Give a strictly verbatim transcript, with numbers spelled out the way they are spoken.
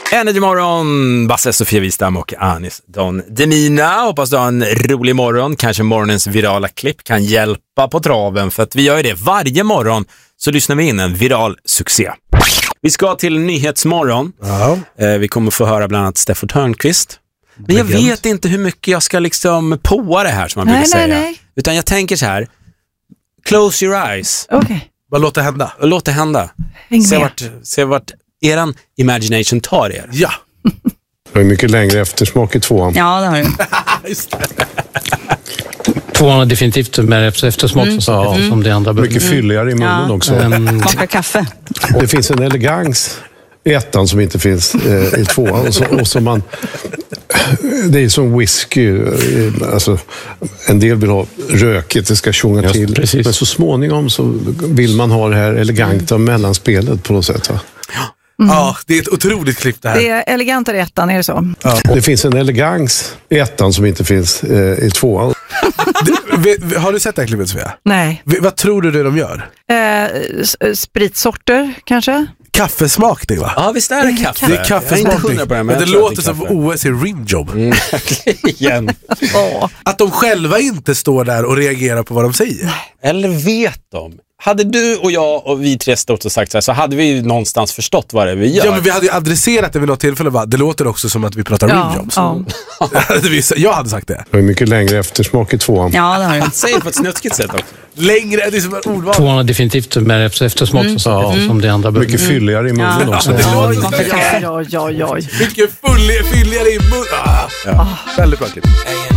Energy morgon, Basse, Sofia Wistam och Anis Don Demina. Hoppas du har en rolig morgon. Kanske morgonens virala klipp kan hjälpa på traven, för att vi gör ju det varje morgon, så lyssnar vi in en viral succé. Vi ska till Nyhetsmorgon. Ja. eh, Vi kommer få höra bland annat Steffo Törnqvist. Men jag Legend. vet inte hur mycket jag ska liksom påa det här, som man Nej, brukar nej, säga nej. Utan jag tänker så här: close your eyes. Okej, okay. Bara låt det hända. Och låt det hända. Häng Se med. vart, se vart eran imagination tar er. Ja. Det är mycket längre eftersmak i tvåan. Ja, det har du. Just det. Tvåan har definitivt med eftersmak mm. så, mm. som det andra. Mycket fylligare i munnen Ja. också. Mm. Smaka kaffe. Och det finns en elegans i ettan som inte finns eh, i tvåan. Och så, och så man, det är som whisky. eh, Alltså, en del vill ha rökigt, det ska tjonga Just, till. precis. Men så småningom så vill man ha det här eleganta mellanspelet på något sätt. Va? Mm. Ja, det är ett otroligt klipp det här. Det är elegantare i ettan, är det så? Ja. Det finns en elegans i ettan som inte finns eh, i tvåan. Det, vet- har du sett det här klippet, Sofia? Nej. V- vad tror du det de gör? Eh, s- spritsorter, kanske? Kaffesmakning, va? Ja, visst är det kaffe. Det är Jag är inte kaffesmakning. hundra på det, Men, men det jag tror låter att det är som kaffe. O S i rimjobb. Mm. Igen. Åh. Att de själva inte står där och reagerar på vad de säger. Eller vet de? Hade du och jag och vi tre stått och sagt så här, så hade vi ju någonstans förstått vad det är vi gör. Ja, men vi hade ju adresserat det vid något tillfälle. Va? Det låter också som att vi pratar Ja, rimjobb. ja. Jag hade sagt det. Det är mycket längre eftersmak i tvåan. Ja, det har du. Säg det på ett snuskigt sätt också. Längre, det är som en ordval. Tvåan har definitivt med eftersmak Mm. så, som det andra. Mycket fylligare i munnen Ja. också. Det låter Smaka som kaffe. Ja, ja, ja. mycket full, fylligare i mun. Ah, ja. Väldigt bra klipp.